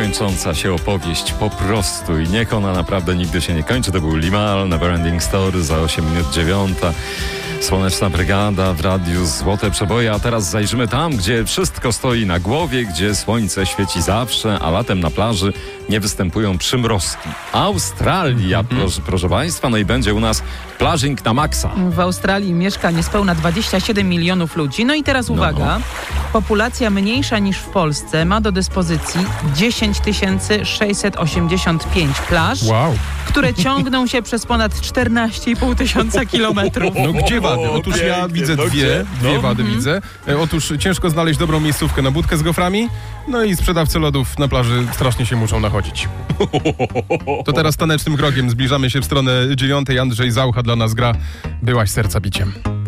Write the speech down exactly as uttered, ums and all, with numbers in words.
niekończąca się opowieść po prostu i niech ona naprawdę nigdy się nie kończy. To był Limahl, Neverending Story za osiem minut dziewiąta. Słoneczna Brygada w radiu Złote Przeboje, a teraz zajrzymy tam, gdzie wszystko stoi na głowie, gdzie słońce świeci zawsze, a latem na plaży nie występują przymrozki. Australia, mm-hmm. proszę, proszę Państwa, no i będzie u nas plażing na maksa. W Australii mieszka niespełna dwadzieścia siedem milionów ludzi. No i teraz uwaga, no. Populacja mniejsza niż w Polsce ma do dyspozycji dziesięć tysięcy sześćset osiemdziesiąt pięć plaż, wow. które ciągną się przez ponad czternaście i pół tysiąca kilometrów. No gdzie wady? Otóż pięknie, ja widzę no dwie, gdzie? dwie No. wady Mhm. widzę. E, Otóż ciężko znaleźć dobrą miejscówkę na budkę z goframi, no i sprzedawcy lodów na plaży strasznie się muszą nachodzić. To teraz tanecznym krokiem zbliżamy się w stronę dziewiątej. Andrzej Zaucha dla nas gra Byłaś serca biciem.